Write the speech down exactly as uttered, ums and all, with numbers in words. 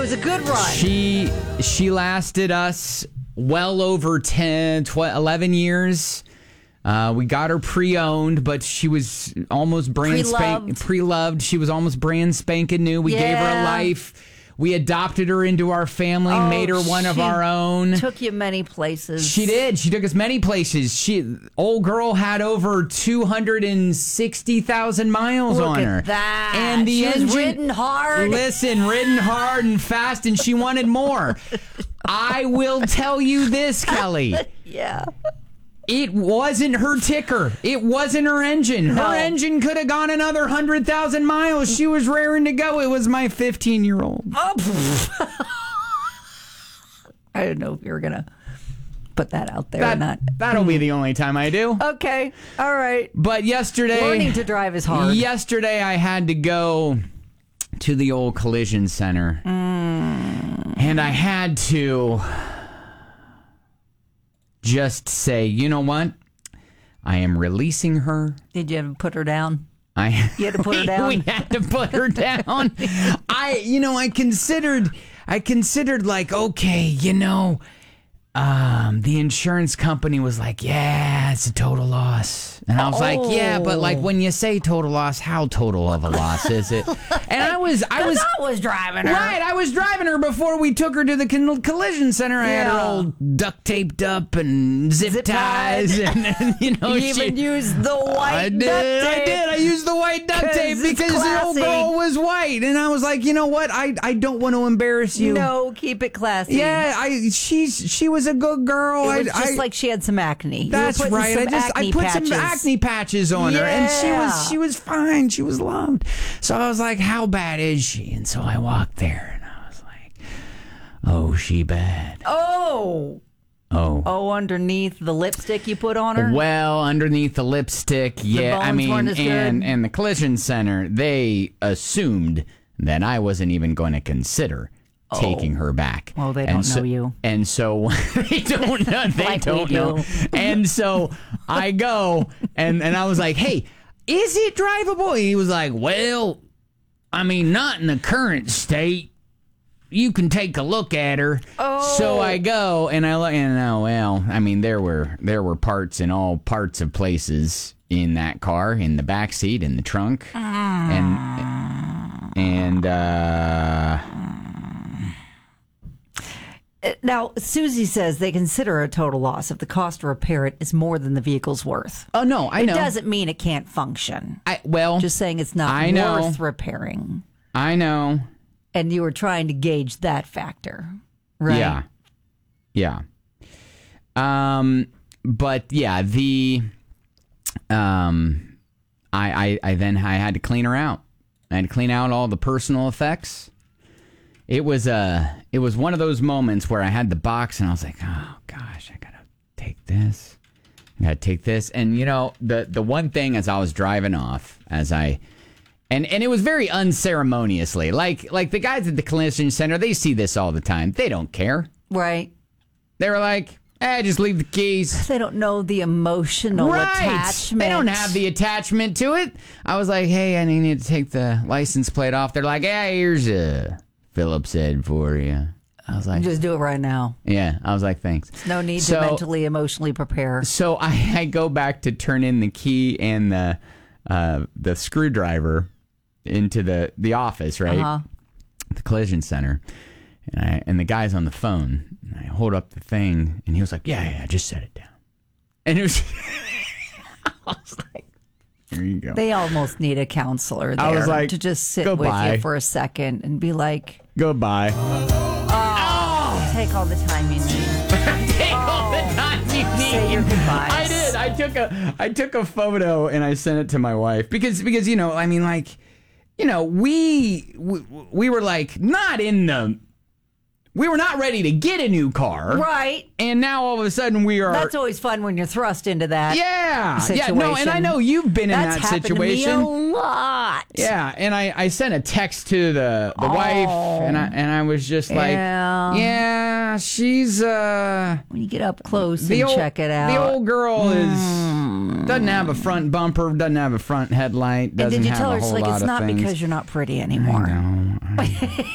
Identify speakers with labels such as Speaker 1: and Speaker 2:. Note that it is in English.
Speaker 1: It was a good run.
Speaker 2: She she lasted us well over ten, twelve, eleven years. Uh, we got her pre-owned, but she was almost brand spank pre-loved. She was almost brand spanking new. We
Speaker 1: yeah.
Speaker 2: gave her a life. We adopted her into our family,
Speaker 1: oh,
Speaker 2: made her one of our own.
Speaker 1: Took you many places.
Speaker 2: She did. She took us many places. She old girl had over two hundred and sixty thousand miles
Speaker 1: Look
Speaker 2: on
Speaker 1: at
Speaker 2: her.
Speaker 1: That.
Speaker 2: And the
Speaker 1: she
Speaker 2: engine,
Speaker 1: was ridden hard.
Speaker 2: Listen, ridden hard and fast, and she wanted more. I will tell you this, Kelly.
Speaker 1: Yeah.
Speaker 2: It wasn't her ticker. It wasn't her engine. Her
Speaker 1: no.
Speaker 2: engine could have gone another one hundred thousand miles. She was raring to go. It was my fifteen-year-old.
Speaker 1: Oh. I didn't know if you were going to put that out there
Speaker 2: that,
Speaker 1: or not.
Speaker 2: That'll be the only time I do.
Speaker 1: Okay. All right.
Speaker 2: But yesterday...
Speaker 1: Learning to drive is hard.
Speaker 2: Yesterday, I had to go to the old collision center.
Speaker 1: Mm.
Speaker 2: And I had to... just say, you know what? I am releasing her.
Speaker 1: Did you ever put her down?
Speaker 2: I
Speaker 1: You had to put her
Speaker 2: we,
Speaker 1: down?
Speaker 2: We had to put her down. I, you know, I considered, I considered like, okay, you know, um, the insurance company was like, yeah, it's a total loss. And I was
Speaker 1: oh.
Speaker 2: like, yeah, but like when you say total loss, how total of a loss is it? And I was, I was,
Speaker 1: I was driving her.
Speaker 2: Right, I was driving her before we took her to the con- collision center. I
Speaker 1: yeah.
Speaker 2: had her all duct taped up and zip, zip ties, and, and you know,
Speaker 1: you
Speaker 2: she
Speaker 1: even used the white.
Speaker 2: I did,
Speaker 1: duct tape.
Speaker 2: I did. I used the white duct tape because the old girl was white, and I was like, you know what? I, I don't want to embarrass you.
Speaker 1: No, keep it classy.
Speaker 2: Yeah, I she's she was a good girl.
Speaker 1: It was
Speaker 2: I,
Speaker 1: just
Speaker 2: I,
Speaker 1: like she had some acne.
Speaker 2: That's right. I just I put
Speaker 1: patches.
Speaker 2: some acne patches on
Speaker 1: yeah.
Speaker 2: her, and she was she was fine. She was loved. So I was like, how bad is she? And so I walked there, and I was like, oh, she bad.
Speaker 1: Oh.
Speaker 2: Oh.
Speaker 1: Oh, underneath the lipstick you put on her?
Speaker 2: Well, underneath the lipstick, yeah.
Speaker 1: The
Speaker 2: I mean,
Speaker 1: weren't as
Speaker 2: and
Speaker 1: good.
Speaker 2: and the collision center, they assumed that I wasn't even going to consider
Speaker 1: oh.
Speaker 2: taking her back.
Speaker 1: Well, they
Speaker 2: and
Speaker 1: don't
Speaker 2: so,
Speaker 1: know you.
Speaker 2: And so they don't know. They
Speaker 1: like
Speaker 2: don't
Speaker 1: do.
Speaker 2: know. And so I go, and, and I was like, hey, is it drivable? He was like, well, I mean, not in the current state. You can take a look at her.
Speaker 1: Oh.
Speaker 2: So I go and I look, and oh well, I mean there were there were parts in all parts of places in that car, in the back seat, in the trunk,
Speaker 1: mm.
Speaker 2: and and uh,
Speaker 1: now Susie says they consider a total loss if the cost to repair it is more than the vehicle's worth.
Speaker 2: Oh no, I
Speaker 1: it
Speaker 2: know.
Speaker 1: It doesn't mean it can't function.
Speaker 2: I well,
Speaker 1: just saying it's not
Speaker 2: I know.
Speaker 1: worth repairing.
Speaker 2: I know.
Speaker 1: And you were trying to gauge that factor, right?
Speaker 2: Yeah. Yeah. Um, but yeah, the, um, I, I, I then, I had to clean her out. I had to clean out all the personal effects. It was, uh, it was one of those moments where I had the box and I was like, oh gosh, I gotta take this. I gotta take this. And you know, the, the one thing as I was driving off, as I, And and it was very unceremoniously. Like like the guys at the collision center, they see this all the time. They don't care.
Speaker 1: Right.
Speaker 2: They were like, eh, just leave the keys.
Speaker 1: They don't know the emotional
Speaker 2: right.
Speaker 1: attachment.
Speaker 2: They don't have the attachment to it. I was like, hey, I need to take the license plate off. They're like, yeah, here's a Phillips head for you. I was like,
Speaker 1: just do it right now.
Speaker 2: Yeah. I was like, thanks.
Speaker 1: No need
Speaker 2: so,
Speaker 1: to mentally, emotionally prepare.
Speaker 2: So I, I go back to turn in the key and the uh, the screwdriver into the, the office, right?
Speaker 1: Uh-huh.
Speaker 2: The collision center. And I and the guy's on the phone. And I hold up the thing, and he was like, yeah, yeah, just set it down. And it was, I was like, here you go.
Speaker 1: They almost need a counselor there
Speaker 2: I was like,
Speaker 1: to just sit
Speaker 2: go
Speaker 1: with
Speaker 2: by.
Speaker 1: you for a second and be like,
Speaker 2: goodbye.
Speaker 1: Oh, oh. Take all the time you need.
Speaker 2: Take oh. all the time you need.
Speaker 1: Say your goodbyes.
Speaker 2: I did. I took a I took a photo and I sent it to my wife because because you know, I mean, like, you know, we we, we were like not in the we were not ready to get a new car.
Speaker 1: Right.
Speaker 2: And now all of a sudden we are.
Speaker 1: That's always fun when you're thrust into that.
Speaker 2: Yeah.
Speaker 1: Situation.
Speaker 2: Yeah. No, and I know you've been
Speaker 1: That's
Speaker 2: in that
Speaker 1: happened
Speaker 2: situation.
Speaker 1: To me a lot.
Speaker 2: Yeah, and I, I sent a text to the, the
Speaker 1: Oh.
Speaker 2: wife and I and I was just like,
Speaker 1: Yeah.
Speaker 2: yeah, she's uh
Speaker 1: When you get up close
Speaker 2: the
Speaker 1: and
Speaker 2: old,
Speaker 1: check it out.
Speaker 2: The old girl is doesn't have a front bumper, doesn't have a front headlight, doesn't
Speaker 1: and did you
Speaker 2: have
Speaker 1: tell
Speaker 2: a
Speaker 1: her it's
Speaker 2: whole
Speaker 1: like
Speaker 2: lot
Speaker 1: it's
Speaker 2: of
Speaker 1: not
Speaker 2: things.
Speaker 1: because you're not pretty anymore?
Speaker 2: I know. I know.